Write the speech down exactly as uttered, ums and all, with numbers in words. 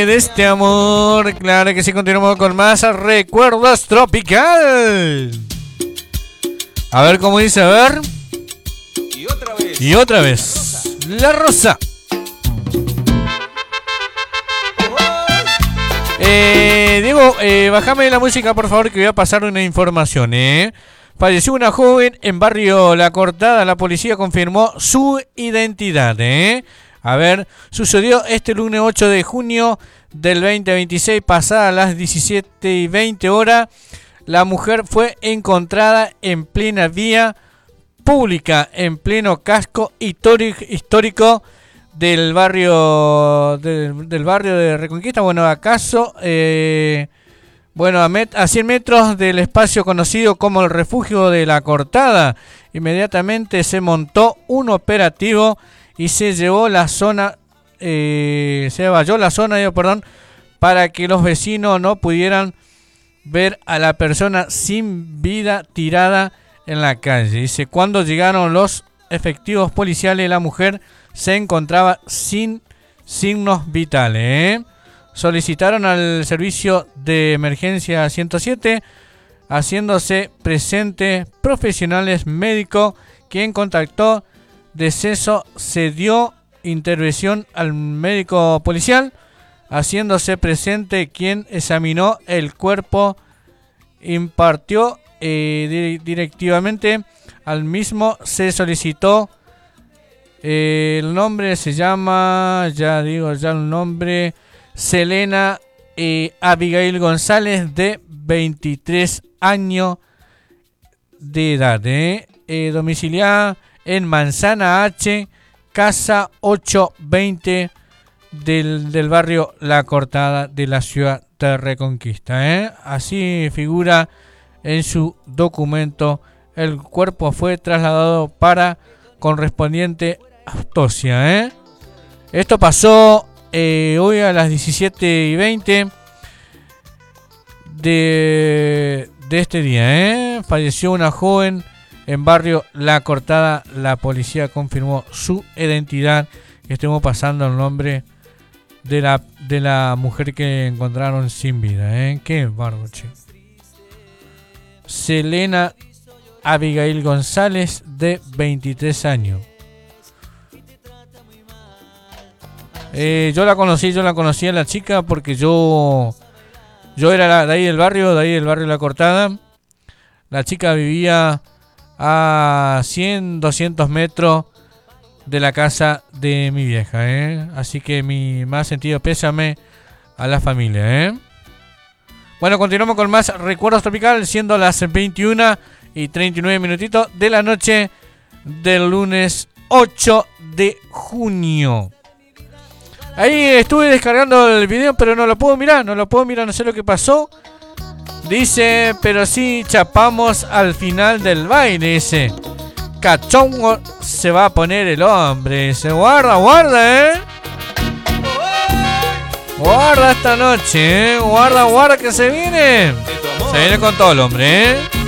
De este amor, claro que sí, continuamos con más recuerdos tropical. A ver cómo dice, a ver. Y otra vez. Y otra vez. La Rosa. Eh, Diego, eh, bájame la música por favor que voy a pasar una información, eh. Falleció una joven en barrio La Cortada. La policía confirmó su identidad, eh. A ver, sucedió este lunes ocho de junio del veinte veintiséis, pasadas las diecisiete y veinte horas. La mujer fue encontrada en plena vía pública, en pleno casco histórico del barrio del, del barrio de Reconquista. Bueno, acaso, eh, bueno, a, met, a cien metros del espacio conocido como el refugio de La Cortada. Inmediatamente se montó un operativo y se llevó la zona, eh, se valló la zona, digo, perdón, para que los vecinos no pudieran ver a la persona sin vida tirada en la calle. Dice, cuando llegaron los efectivos policiales, la mujer se encontraba sin signos vitales, ¿eh? Solicitaron al servicio de emergencia ciento siete, haciéndose presente profesionales médicos, quien contactó deceso, se dio intervención al médico policial, haciéndose presente quien examinó el cuerpo, impartió eh, di- directivamente al mismo, se solicitó eh, el nombre, se llama, ya digo ya el nombre, Selena eh, Abigail González, de veintitrés años de edad, eh, eh, domiciliada en Manzana H, casa ochocientos veinte del, del barrio La Cortada de la ciudad de Reconquista, ¿eh? Así figura en su documento. El cuerpo fue trasladado para correspondiente autopsia, ¿eh? Esto pasó eh, hoy a las diecisiete y veinte de, de este día, ¿eh? Falleció una joven en barrio La Cortada. La policía confirmó su identidad. Estuvimos pasando el nombre de la de la mujer que encontraron sin vida, ¿eh? Qué bárbaro, che. Selena Abigail González, de veintitrés años. Eh, yo la conocí, yo la conocí a la chica porque yo yo era de ahí del barrio, de ahí del barrio La Cortada. La chica vivía a cien, doscientos metros de la casa de mi vieja, ¿eh? Así que mi más sentido pésame a la familia, ¿eh? Bueno, continuamos con más recuerdos tropicales, siendo las veintiuna y treinta y nueve minutitos de la noche del lunes ocho de junio. Ahí estuve descargando el video, pero no lo puedo mirar, no lo puedo mirar, no sé lo que pasó. Dice, pero sí chapamos al final del baile, dice. Cachongo se va a poner el hombre. Se guarda, guarda, eh. Guarda esta noche, eh. Guarda, guarda que se viene. Se viene con todo el hombre, eh.